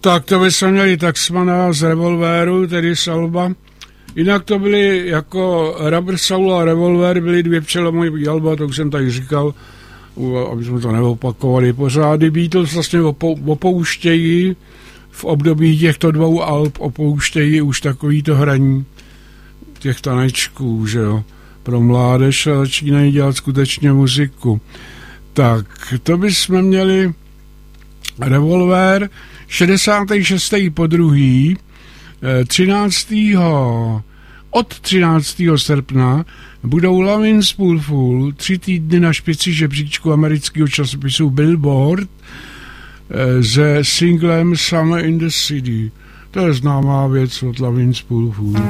Tak to bychom měli Taxmana z Revolvéru, tedy z alba. Jinak to byly jako Rubber Soul a Revolver, byly dvě přelomové alba, to už jsem tady říkal, aby jsme to neopakovali pořád. Beatles vlastně opouštějí v období těchto dvou alb, opouštějí už takovýto hraní těch tanečků, že jo, pro mládež a začínají dělat skutečně muziku. Tak, to bychom měli Revolver, 66.2. 13. Od 13. srpna budou Lovin' Spoonful 3 týdny na špici žebříčku amerického časopisu Billboard se singlem Summer in the City. To je známá věc od Lovin' Spoonful.